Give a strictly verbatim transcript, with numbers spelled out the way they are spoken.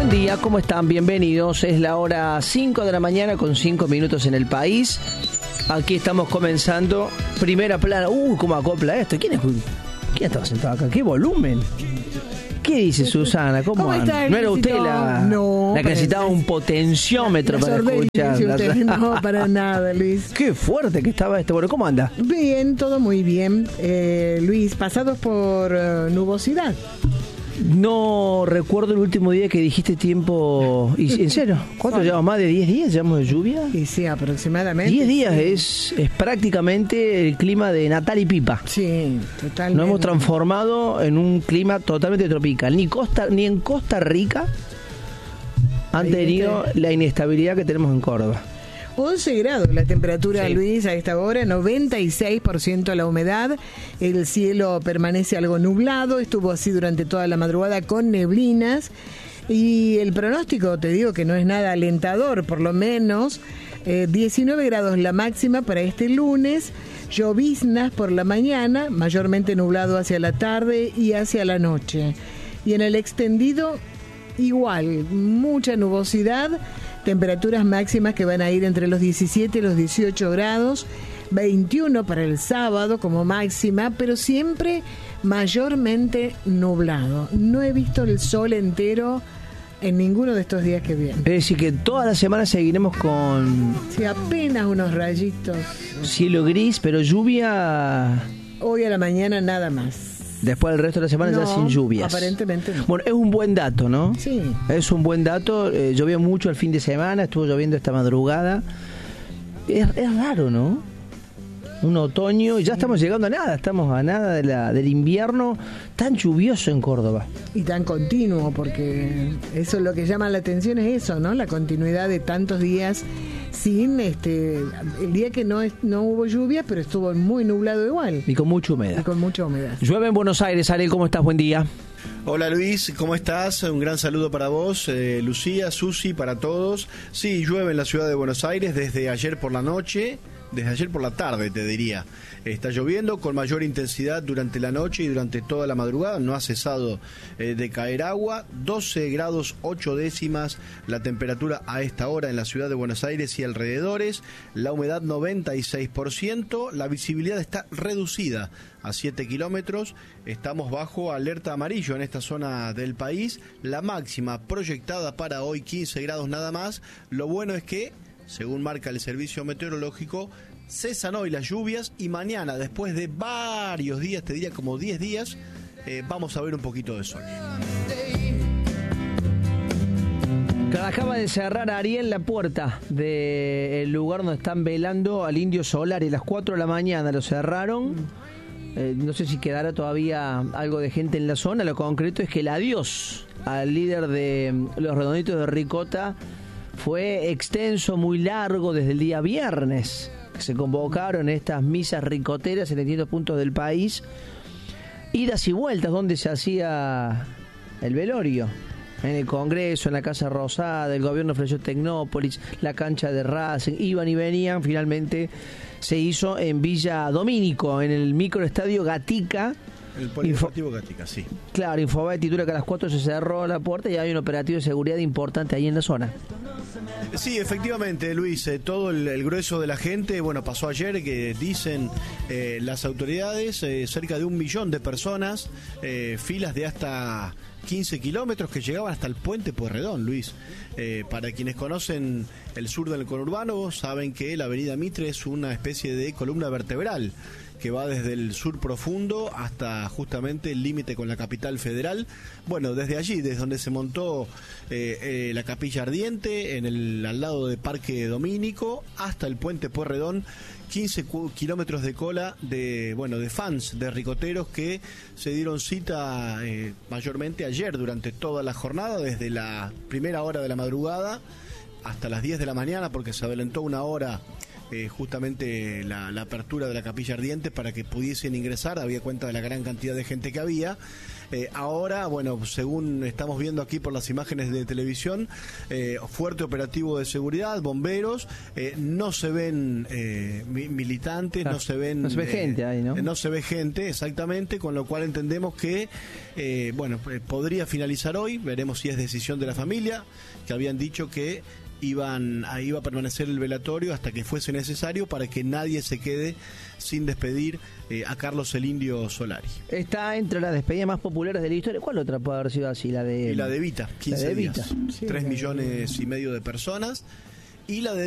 Buen día, ¿cómo están? Bienvenidos. Es la hora cinco de la mañana con cinco minutos en el país. Aquí estamos comenzando. Primera plana. Uy, uh, ¿cómo acopla esto? ¿Quién es? ¿Quién estaba sentado acá? ¿Qué volumen? ¿Qué dice Susana? ¿Cómo, ¿Cómo está? ¿No era usted la, no, la que necesitaba un potenciómetro la, la para escuchar? No, para nada, Luis. Qué fuerte que estaba este. Bueno, ¿cómo anda? Bien, todo muy bien. Eh, Luis, pasados por uh, nubosidad. No recuerdo el último día que dijiste tiempo. ¿Y, ¿En serio? ¿Cuánto llevamos? ¿Más de diez días llevamos de lluvia? Y sí, aproximadamente. diez días sí. es, es prácticamente el clima de Natal y Pipa. Sí, totalmente. Nos hemos transformado en un clima totalmente tropical. Ni Costa, ni en Costa Rica han Ahí tenido este... la inestabilidad que tenemos en Córdoba. once grados la temperatura, sí. Luis, a esta hora, noventa y seis por ciento la humedad, el cielo permanece algo nublado, estuvo así durante toda la madrugada con neblinas y el pronóstico, te digo que no es nada alentador, por lo menos eh, diecinueve grados la máxima para este lunes, lloviznas por la mañana, mayormente nublado hacia la tarde y hacia la noche. Y en el extendido, igual, mucha nubosidad, temperaturas máximas que van a ir entre los diecisiete y los dieciocho grados, veintiuno para el sábado como máxima, pero siempre mayormente nublado. No he visto el sol entero en ninguno de estos días que vienen. Es decir, que toda la semana seguiremos con... Sí, apenas unos rayitos. Cielo gris, pero lluvia... Hoy a la mañana nada más. Después del resto de la semana no, ya sin lluvias. Aparentemente no. Bueno, es un buen dato, ¿no? Sí. Es un buen dato. Eh, llovió mucho el fin de semana, estuvo lloviendo esta madrugada. Es, es raro, ¿no? Un otoño, y ya estamos llegando a nada, estamos a nada de la, del invierno tan lluvioso en Córdoba. Y tan continuo, porque eso es lo que llama la atención, es eso, ¿no? La continuidad de tantos días sin, este, el día que no, no hubo lluvia, pero estuvo muy nublado igual. Y con mucha humedad. Y con mucha humedad. Llueve en Buenos Aires, Ariel, ¿cómo estás? Buen día. Hola Luis, ¿cómo estás? Un gran saludo para vos, eh, Lucía, Susi, para todos. Sí, llueve en la ciudad de Buenos Aires desde ayer por la noche. Desde ayer por la tarde, te diría. Está lloviendo con mayor intensidad durante la noche y durante toda la madrugada. No ha cesado eh, de caer agua. doce grados ocho décimas la temperatura a esta hora en la ciudad de Buenos Aires y alrededores. La humedad noventa y seis por ciento. La visibilidad está reducida a siete kilómetros. Estamos bajo alerta amarillo en esta zona del país. La máxima proyectada para hoy quince grados nada más. Lo bueno es que, según marca el servicio meteorológico, cesan hoy las lluvias y mañana, después de varios días, te diría como diez días, eh, vamos a ver un poquito de sol. Acaba de cerrar Ariel la puerta del lugar donde están velando al Indio Solari. A las cuatro de la mañana lo cerraron. Eh, no sé si quedará todavía algo de gente en la zona. Lo concreto es que el adiós al líder de los Redonditos de Ricota fue extenso, muy largo, desde el día viernes. Se convocaron estas misas ricoteras en distintos puntos del país. Idas y vueltas donde se hacía el velorio. En el Congreso, en la Casa Rosada, el gobierno ofreció Tecnópolis, la cancha de Racing, iban y venían. Finalmente se hizo en Villa Domínico, en el microestadio Gatica. El polideportivo Gatica, sí. Claro, Infobae titula que a las cuatro se cerró la puerta y hay un operativo de seguridad importante ahí en la zona. Sí, efectivamente, Luis, eh, todo el, el grueso de la gente, bueno, pasó ayer que dicen eh, las autoridades, eh, cerca de un millón de personas, eh, filas de hasta quince kilómetros que llegaban hasta el puente Pueyrredón, Luis. Eh, para quienes conocen el sur del conurbano, saben que la avenida Mitre es una especie de columna vertebral que va desde el sur profundo hasta justamente el límite con la capital federal. Bueno, desde allí, desde donde se montó eh, eh, la Capilla Ardiente, en el al lado de Parque Domínico, hasta el puente Pueyrredón, quince kilómetros de cola de bueno de fans, de ricoteros que se dieron cita eh, mayormente ayer durante toda la jornada, desde la primera hora de la madrugada hasta las diez de la mañana, porque se adelantó una hora Eh, justamente la, la apertura de la Capilla Ardiente para que pudiesen ingresar, había cuenta de la gran cantidad de gente que había, Eh, ahora, bueno, según estamos viendo aquí por las imágenes de televisión, eh, fuerte operativo de seguridad, bomberos, eh, no se ven eh, mi- militantes, Claro, no se ven... no se ve gente ahí, ¿no? No se ve gente, exactamente, con lo cual entendemos que, eh, bueno, eh, podría finalizar hoy, veremos si es decisión de la familia, que habían dicho que iban a, iba a permanecer el velatorio hasta que fuese necesario para que nadie se quede sin despedir eh, a Carlos el Indio Solari. Está entre las despedidas más populares de la historia. ¿Cuál otra puede haber sido así? La de... Y la de Evita, quince de días, Evita. Sí, tres la de- millones y medio de personas, y la de